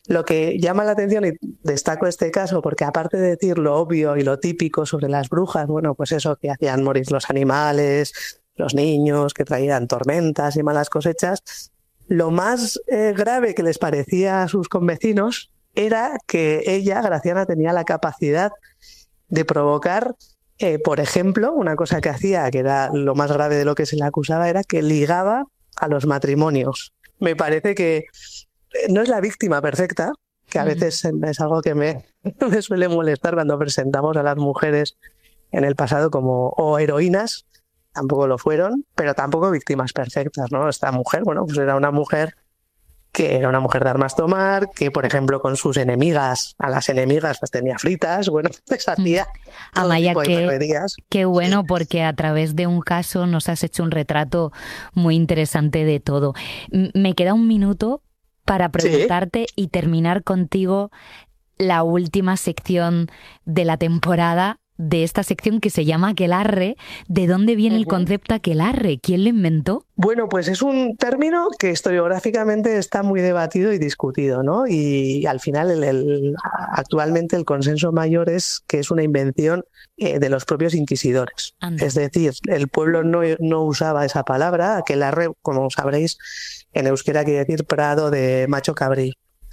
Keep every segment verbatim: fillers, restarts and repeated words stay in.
Lo que llama la atención, y destaco este caso, porque aparte de decir lo obvio y lo típico sobre las brujas, bueno, pues eso, que hacían morir los animales, los niños, que traían tormentas y malas cosechas, lo más eh, grave que les parecía a sus convecinos era que ella, Graciana, tenía la capacidad de provocar, eh, por ejemplo, una cosa que hacía, que era lo más grave de lo que se le acusaba, era que ligaba a los matrimonios. Me parece que no es la víctima perfecta, que a veces es algo que me, me suele molestar cuando presentamos a las mujeres en el pasado como o heroínas, tampoco lo fueron, pero tampoco víctimas perfectas, ¿no? Esta mujer, bueno, pues era una mujer que era una mujer de armas tomar, que por ejemplo con sus enemigas, a las enemigas las tenía fritas, bueno, les hacía todo Amaya, tipo de qué, perrerías. qué bueno, porque a través de un caso nos has hecho un retrato muy interesante de todo. M- Me queda un minuto para preguntarte y terminar contigo la última sección de la temporada, de esta sección que se llama Aquelarre. ¿De dónde viene el concepto aquelarre? ¿Quién lo inventó? Bueno, pues es un término que historiográficamente está muy debatido y discutido, ¿no? Y al final, el, el, actualmente el consenso mayor es que es una invención eh, de los propios inquisidores. Anda. Es decir, el pueblo no, no usaba esa palabra. Aquelarre, como sabréis, en euskera quiere decir prado de macho cabrío.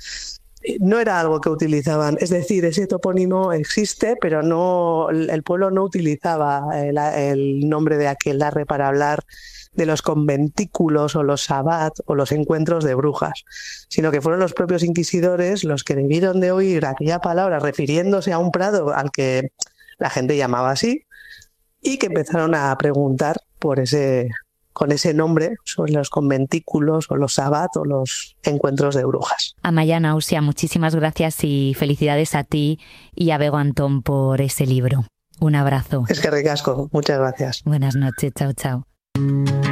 No era algo que utilizaban, es decir, ese topónimo existe, pero no, el pueblo no utilizaba el, el nombre de aquelarre para hablar de los conventículos o los sabbat o los encuentros de brujas, sino que fueron los propios inquisidores los que debieron de oír aquella palabra refiriéndose a un prado al que la gente llamaba así y que empezaron a preguntar por ese, con ese nombre sobre los conventículos o los sabbat o los encuentros de brujas. Amaya Náusea, muchísimas gracias y felicidades a ti y a Bego Antón por ese libro. Un abrazo. Es que ricasco, muchas gracias. Buenas noches, chao, chao.